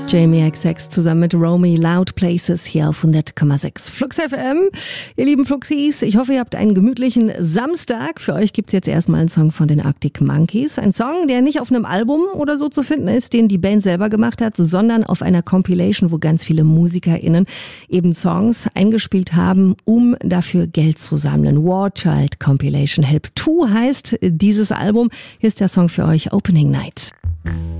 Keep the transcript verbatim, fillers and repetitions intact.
Jamie X X zusammen mit Romy, Loud Places hier auf hundert Komma sechs Flux F M. Ihr lieben Fluxis, ich hoffe, ihr habt einen gemütlichen Samstag. Für euch gibt's jetzt erstmal einen Song von den Arctic Monkeys. Ein Song, der nicht auf einem Album oder so zu finden ist, den die Band selber gemacht hat, sondern auf einer Compilation, wo ganz viele MusikerInnen eben Songs eingespielt haben, um dafür Geld zu sammeln. War Child Compilation Help zwei heißt dieses Album. Hier ist der Song für euch, Opening Night.